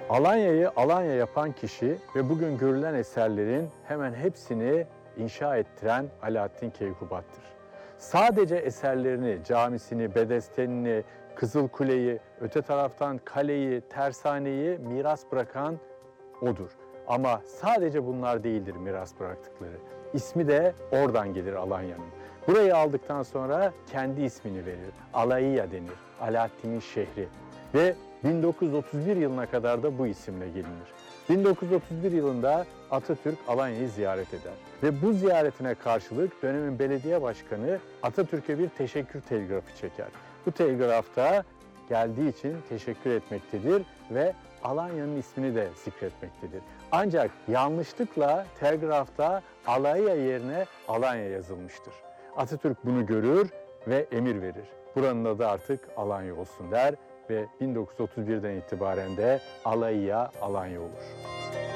Alanya'yı Alanya yapan kişi ve bugün görülen eserlerin hemen hepsini inşa ettiren Alaaddin Keykubat'tır. Sadece eserlerini, camisini, bedestenini, Kızılkule'yi, öte taraftan kaleyi, tersaneyi miras bırakan odur. Ama sadece bunlar değildir miras bıraktıkları. İsmi de oradan gelir Alanya'nın. Burayı aldıktan sonra kendi ismini verir. Alaiya denir. Alaaddin'in şehri. Ve 1931 yılına kadar da bu isimle gelinir. 1931 yılında Atatürk Alanya'yı ziyaret eder. Ve bu ziyaretine karşılık dönemin belediye başkanı Atatürk'e bir teşekkür telgrafı çeker. Bu telgrafta geldiği için teşekkür etmektedir ve Alanya'nın ismini de zikretmektedir. Ancak yanlışlıkla telgrafta Alaiya yerine Alanya yazılmıştır. Atatürk bunu görür ve emir verir. Buranın adı artık Alanya olsun der ve 1931'den itibaren de Alaiya Alanya olur.